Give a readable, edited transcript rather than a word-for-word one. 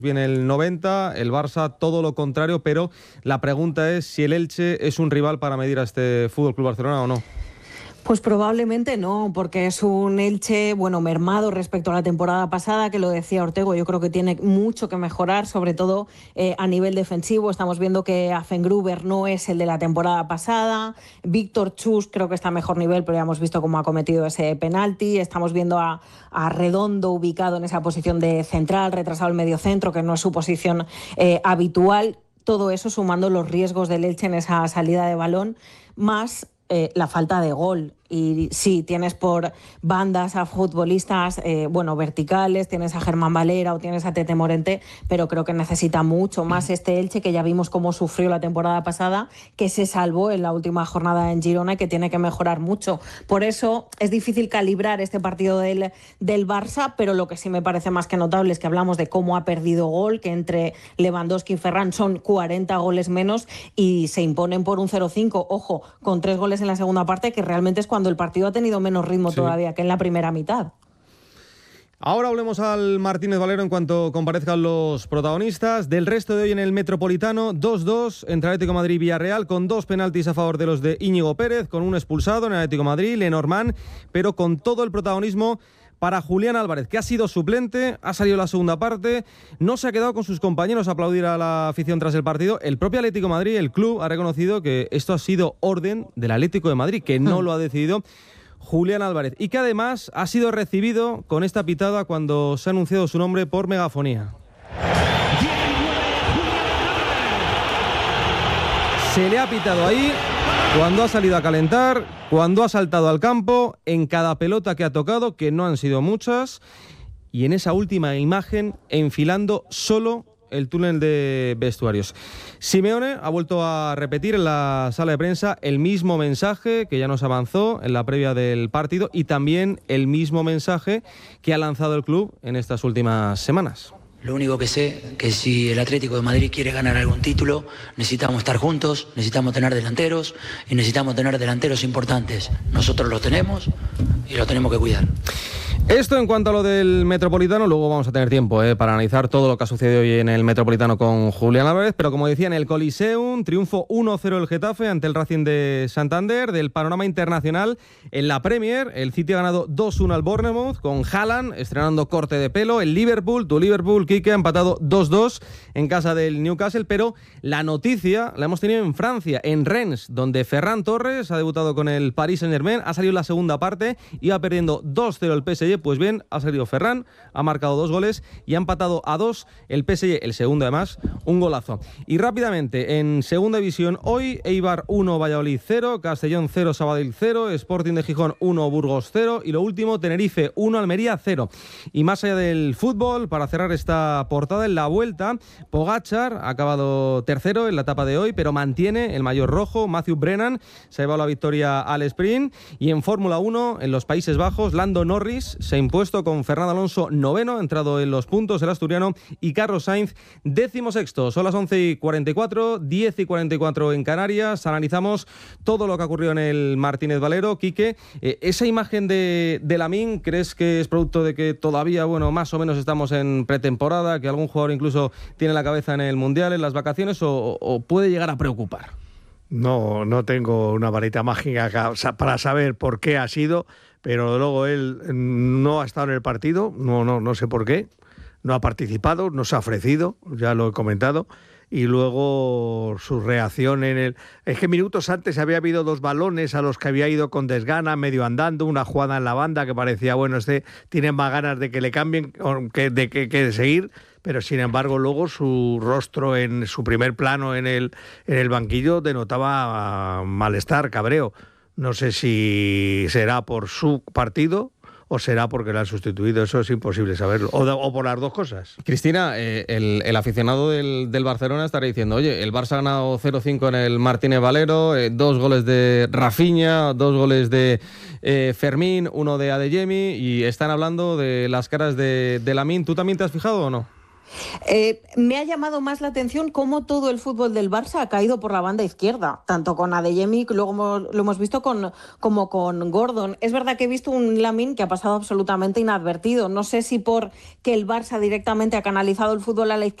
Viene el 90, el Barça todo lo contrario, pero la pregunta es si el Elche es un rival para medir a este FC Barcelona o no. Pues probablemente no, porque es un Elche, mermado respecto a la temporada pasada, que lo decía Ortego. Yo creo que tiene mucho que mejorar, sobre todo a nivel defensivo. Estamos viendo que Affengruber no es el de la temporada pasada. Víctor Chus creo que está a mejor nivel, pero ya hemos visto cómo ha cometido ese penalti. Estamos viendo a Redondo ubicado en esa posición de central, retrasado el mediocentro, que no es su posición habitual. Todo eso sumando los riesgos del Elche en esa salida de balón, más la falta de gol. Y sí, tienes por bandas a futbolistas verticales, tienes a Germán Valera o tienes a Tete Morente, pero creo que necesita mucho más este Elche, que ya vimos cómo sufrió la temporada pasada, que se salvó en la última jornada en Girona y que tiene que mejorar mucho. Por eso es difícil calibrar este partido del Barça, pero lo que sí me parece más que notable es que hablamos de cómo ha perdido gol, que entre Lewandowski y Ferran son 40 goles menos y se imponen por un 0-5, ojo, con 3 goles en la segunda parte, que realmente es cuando el partido ha tenido menos ritmo todavía que en la primera mitad. Ahora hablemos al Martínez Valero en cuanto comparezcan los protagonistas. Del resto de hoy en el Metropolitano, 2-2 entre Atlético de Madrid y Villarreal, con 2 penaltis a favor de los de Íñigo Pérez, con un expulsado en el Atlético de Madrid, Lenormand, pero con todo el protagonismo para Julián Álvarez, que ha sido suplente, ha salido la segunda parte, no se ha quedado con sus compañeros a aplaudir a la afición tras el partido. El propio Atlético de Madrid, el club, ha reconocido que esto ha sido orden del Atlético de Madrid, que no lo ha decidido Julián Álvarez, y que además ha sido recibido con esta pitada cuando se ha anunciado su nombre por megafonía. Se le ha pitado ahí cuando ha salido a calentar, cuando ha saltado al campo, en cada pelota que ha tocado, que no han sido muchas, y en esa última imagen enfilando solo el túnel de vestuarios. Simeone ha vuelto a repetir en la sala de prensa el mismo mensaje que ya nos avanzó en la previa del partido y también el mismo mensaje que ha lanzado el club en estas últimas semanas. Lo único que sé que si el Atlético de Madrid quiere ganar algún título, necesitamos estar juntos, necesitamos tener delanteros y necesitamos tener delanteros importantes. Nosotros los tenemos y los tenemos que cuidar. Esto en cuanto a lo del Metropolitano. Luego vamos a tener tiempo para analizar todo lo que ha sucedido hoy en el Metropolitano con Julián Álvarez, pero como decía, en el Coliseum, triunfo 1-0 el Getafe ante el Racing de Santander. Del panorama internacional, en la Premier, el City ha ganado 2-1 al Bournemouth, con Haaland estrenando corte de pelo. El Liverpool, tu Liverpool, Quique, ha empatado 2-2 en casa del Newcastle, pero la noticia la hemos tenido en Francia, en Rennes, donde Ferran Torres ha debutado con el Paris Saint-Germain, ha salido la segunda parte, iba perdiendo 2-0 el PSG. Pues bien, ha salido Ferran, ha marcado 2 goles y ha empatado a 2 el PSG, el segundo además, un golazo. Y rápidamente, en segunda división, hoy Eibar 1, Valladolid 0, Castellón 0, Sabadell 0, Sporting de Gijón 1, Burgos 0 y lo último, Tenerife 1, Almería 0. Y más allá del fútbol, para cerrar esta portada, en la Vuelta, Pogačar ha acabado tercero en la etapa de hoy, pero mantiene el maillot rojo. Matthew Brennan se ha llevado la victoria al sprint. Y en Fórmula 1, en los Países Bajos, Lando Norris se ha impuesto con Fernando Alonso noveno, entrado en los puntos el asturiano, y Carlos Sainz 16º. Son las 11:44, 10:44 en Canarias. Analizamos todo lo que ha ocurrido en el Martínez Valero. Quique, esa imagen de Lamine, ¿crees que es producto de que todavía, más o menos estamos en pretemporada, que algún jugador incluso tiene la cabeza en el Mundial, en las vacaciones, o puede llegar a preocupar? No tengo una varita mágica para saber por qué ha sido, pero luego él no ha estado en el partido, no sé por qué, no ha participado, no se ha ofrecido, ya lo he comentado, y luego su reacción es que minutos antes había habido 2 balones a los que había ido con desgana, medio andando, una jugada en la banda que parecía, tiene más ganas de que le cambien que de seguir, pero sin embargo luego su rostro en su primer plano en el banquillo denotaba malestar, cabreo. No sé si será por su partido o será porque lo han sustituido, eso es imposible saberlo, o por las dos cosas. Cristina, el aficionado del Barcelona estará diciendo, oye, el Barça ha ganado 0-5 en el Martínez Valero, 2 goles de Rafinha, 2 goles de Fermín, 1 de Adeyemi, y están hablando de las caras de Lamine. ¿Tú también te has fijado o no? Me ha llamado más la atención cómo todo el fútbol del Barça ha caído por la banda izquierda, tanto con Adeyemi, que luego lo hemos visto, como con Gordon. Es verdad que he visto un Lamine que ha pasado absolutamente inadvertido. No sé si por que el Barça directamente ha canalizado el fútbol a la izquierda